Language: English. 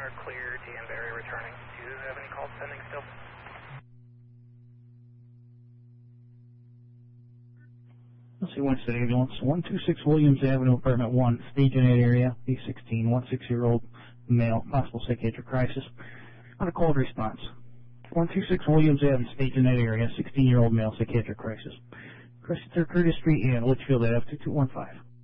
are clear, Danbury returning. Do you have any calls pending still? Let's see, Winston Ambulance, 126 Williams Avenue, apartment 1, stage in that area, B16, 16-year-old male, possible psychiatric crisis. On a called response. 126 Williams Avenue, stage in that area, 16-year-old male, psychiatric crisis. Curtis Street and Litchfield Ave, 2215.